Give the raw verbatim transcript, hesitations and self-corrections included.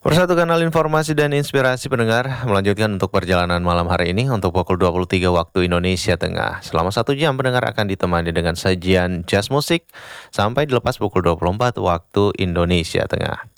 Bersatu kanal informasi dan inspirasi pendengar, melanjutkan untuk perjalanan malam hari ini untuk pukul dua puluh tiga waktu Indonesia Tengah. Selama satu jam pendengar akan ditemani dengan sajian jazz musik sampai dilepas pukul dua puluh empat waktu Indonesia Tengah.